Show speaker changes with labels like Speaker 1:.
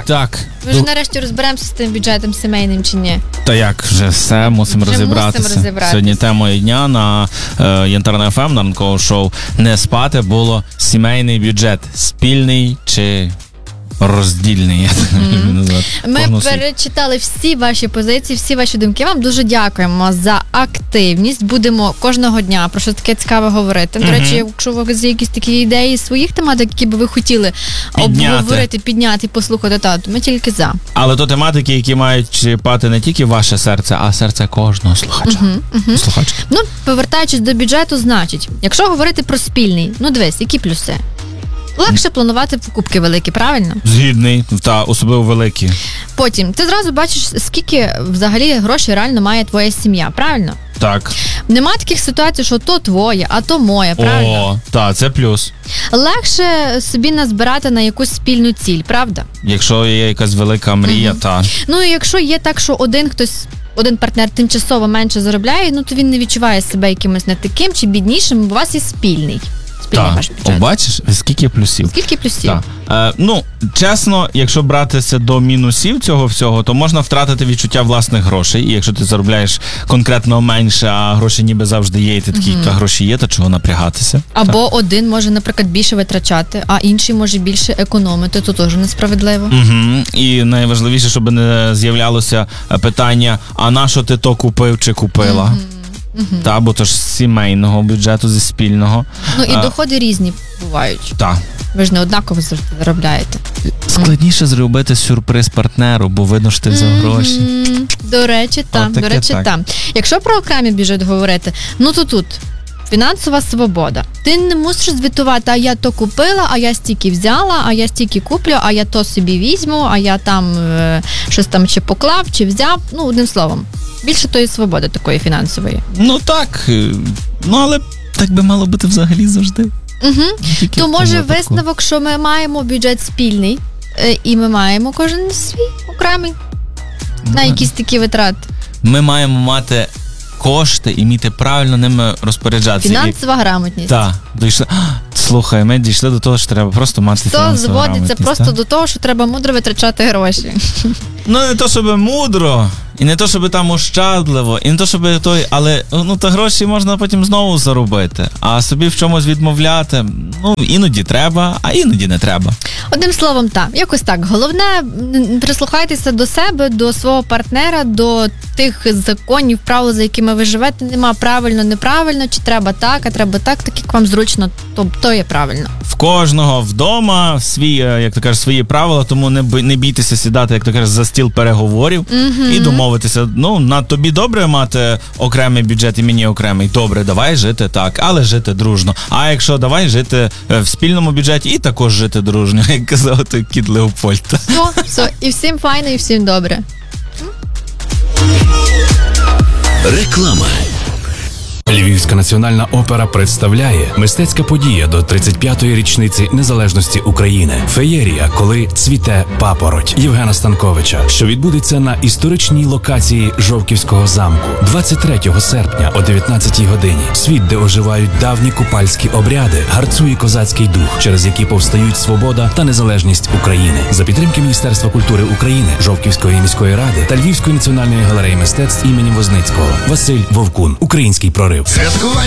Speaker 1: Так.
Speaker 2: Ми ж нарешті розберемося з тим бюджетом сімейним чи ні?
Speaker 1: Та як вже все, мусимо розібратися. Сьогодні темою дня на Янтарне ФМ, на ранковому шоу «Не спати» було сімейний бюджет. Спільний чи роздільний, я так не люблю назвати.
Speaker 2: Ми перечитали всі ваші позиції, всі ваші думки. Вам дуже дякуємо за активність. Будемо кожного дня про щось таке цікаве говорити. До речі, якщо у вас є якісь такі ідеї своїх тематик, які би ви хотіли обговорити, підняти, послухати, то ми тільки за.
Speaker 1: Але то тематики, які мають чіпати не тільки ваше серце, а серце кожного слухача. Слухачки.
Speaker 2: Ну, повертаючись до бюджету, значить, якщо говорити про спільний, ну дивись, які плюси? Легше планувати покупки великі, правильно?
Speaker 1: Згідний, та особливо великі.
Speaker 2: Потім, ти зразу бачиш, скільки взагалі грошей реально має твоя сім'я, правильно?
Speaker 1: Так.
Speaker 2: Нема таких ситуацій, що то твоє, а то моє, правильно?
Speaker 1: О, так, це плюс.
Speaker 2: Легше собі назбирати на якусь спільну ціль, правда?
Speaker 1: Якщо є якась велика мрія, та.
Speaker 2: Ну, і якщо є так, що один партнер тимчасово менше заробляє, ну то він не відчуває себе якимось не таким чи біднішим, бо у вас є спільний.
Speaker 1: Так, бачиш, скільки плюсів.
Speaker 2: Скільки плюсів?
Speaker 1: Ну, чесно, якщо братися до мінусів цього всього, то можна втратити відчуття власних грошей. І якщо ти заробляєш конкретно менше, а гроші ніби завжди є, і ти такий, та гроші є, то чого напрягатися?
Speaker 2: Або один може, наприклад, більше витрачати, а інший може більше економити, то теж несправедливо.
Speaker 1: І найважливіше, щоб не з'являлося питання, а на що ти то купив чи купила? Та, бо то ж з сімейного бюджету, зі спільного.
Speaker 2: Ну і доходи різні бувають.
Speaker 1: Так.
Speaker 2: Ви ж не однаково заробляєте.
Speaker 1: Складніше зробити сюрприз партнеру, бо видно, що ти взяв гроші.
Speaker 2: До речі, так. Якщо про окремий бюджет говорити, ну то тут фінансова свобода. Ти не мусиш звітувати, а я то купила, а я стільки взяла, а я стільки куплю, а я то собі візьму, а я там щось там чи поклав, чи взяв. Ну, одним словом. Більше тої свободи такої фінансової.
Speaker 1: Ну так, ну але так би мало бути взагалі завжди.
Speaker 2: То може висновок, що ми маємо бюджет спільний, і ми маємо кожен свій окремий на якісь такі витрати.
Speaker 1: Ми маємо мати кошти і вміти правильно ними розпоряджатися.
Speaker 2: Фінансова грамотність.
Speaker 1: Так, дійшли. Слухай, ми дійшли до того, що треба просто мати фінансову грамотність.
Speaker 2: Зводиться просто до того, що треба мудро витрачати гроші.
Speaker 1: Ну, не то, щоб мудро, і не то, щоб там ощадливо, і не то, щоб той, але ну, та гроші можна потім знову заробити, а собі в чомусь відмовляти, ну, іноді треба, а іноді не треба.
Speaker 2: Одним словом, так, якось так. Головне, прислухайтеся до себе, до свого партнера, до тих законів, правил, за якими ви живете. Нема правильно, неправильно, чи треба так, а треба так, як вам зручно, то є правильно.
Speaker 1: В кожного вдома свої, як ти кажеш, свої правила, тому не бійтеся сідати, як ти кажеш, за стіл переговорів і домовитися. Ну, на тобі добре мати окремий бюджет і мені окремий. Добре, давай жити так, але жити дружно. А якщо давай жити в спільному бюджеті і також жити дружно, як казав той кіт Леопольд.
Speaker 2: Все, і всім файно, і всім добре.
Speaker 3: Реклама.
Speaker 4: Львівська національна опера представляє мистецька подія до 35-ї річниці незалежності України. Феєрія, коли цвіте папороть Євгена Станковича, що відбудеться на історичній локації Жовківського замку 23 серпня о 19-й годині. Світ, де оживають давні купальські обряди, гарцує козацький дух, через які повстають свобода та незалежність України. За підтримки Міністерства культури України, Жовківської міської ради та Львівської національної галереї мистецтв імені Возницького. Василь Вовкун. Український прорив.
Speaker 3: Святкування